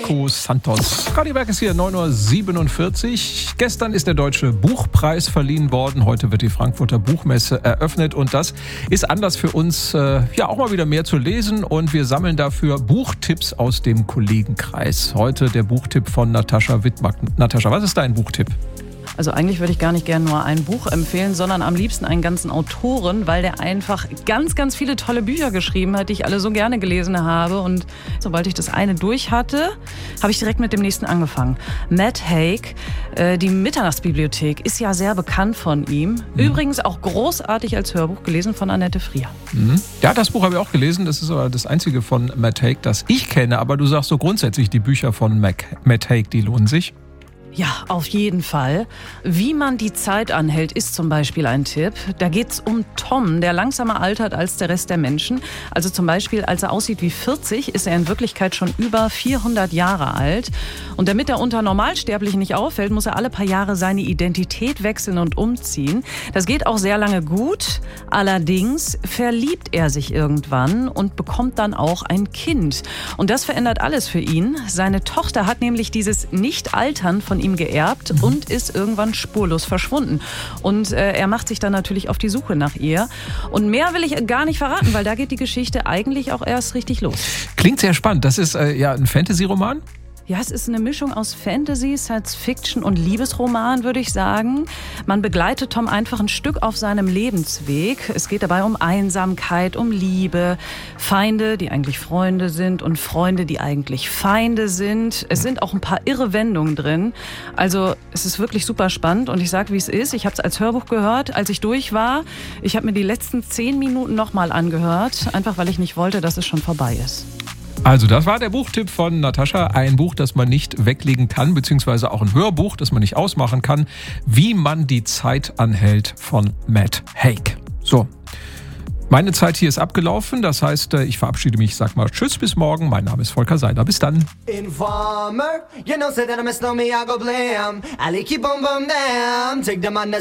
Marcos Santos. Radio Werk ist hier, 9:47 Uhr. Gestern ist der Deutsche Buchpreis verliehen worden. Heute wird die Frankfurter Buchmesse eröffnet. Und das ist Anlass für uns, auch mal wieder mehr zu lesen. Und wir sammeln dafür Buchtipps aus dem Kollegenkreis. Heute der Buchtipp von Natascha Wittmack. Natascha, was ist dein Buchtipp? Also eigentlich würde ich gar nicht gerne nur ein Buch empfehlen, sondern am liebsten einen ganzen Autoren, weil der einfach ganz, ganz viele tolle Bücher geschrieben hat, die ich alle so gerne gelesen habe. Und sobald ich das eine durch hatte, habe ich direkt mit dem nächsten angefangen. Matt Haig, die Mitternachtsbibliothek, ist ja sehr bekannt von ihm. Übrigens auch großartig als Hörbuch gelesen von Annette Frier. Ja, das Buch habe ich auch gelesen. Das ist aber das einzige von Matt Haig, das ich kenne. Aber du sagst so grundsätzlich, die Bücher von Matt Haig, die lohnen sich. Ja, auf jeden Fall. Wie man die Zeit anhält, ist zum Beispiel ein Tipp. Da geht's um Tom, der langsamer altert als der Rest der Menschen. Also zum Beispiel, als er aussieht wie 40, ist er in Wirklichkeit schon über 400 Jahre alt. Und damit er unter Normalsterblichen nicht auffällt, muss er alle paar Jahre seine Identität wechseln und umziehen. Das geht auch sehr lange gut. Allerdings verliebt er sich irgendwann und bekommt dann auch ein Kind. Und das verändert alles für ihn. Seine Tochter hat nämlich dieses Nicht-Altern von ihm geerbt und ist irgendwann spurlos verschwunden. Und er macht sich dann natürlich auf die Suche nach ihr. Und mehr will ich gar nicht verraten, weil da geht die Geschichte eigentlich auch erst richtig los. Klingt sehr spannend. Das ist ein Fantasy-Roman? Ja, es ist eine Mischung aus Fantasy, Science-Fiction und Liebesroman, würde ich sagen. Man begleitet Tom einfach ein Stück auf seinem Lebensweg. Es geht dabei um Einsamkeit, um Liebe, Feinde, die eigentlich Freunde sind und Freunde, die eigentlich Feinde sind. Es sind auch ein paar irre Wendungen drin. Also es ist wirklich super spannend und ich sage, wie es ist. Ich habe es als Hörbuch gehört, als ich durch war. Ich habe mir die letzten 10 Minuten nochmal angehört, einfach weil ich nicht wollte, dass es schon vorbei ist. Also das war der Buchtipp von Natascha. Ein Buch, das man nicht weglegen kann, beziehungsweise auch ein Hörbuch, das man nicht ausmachen kann. Wie man die Zeit anhält von Matt Haig. So, meine Zeit hier ist abgelaufen. Das heißt, ich verabschiede mich, sag mal tschüss, bis morgen. Mein Name ist Volker Seiler. Bis dann. Informer, you know, say that I miss me, I go blam. I like you, boom, boom, damn. Take the man,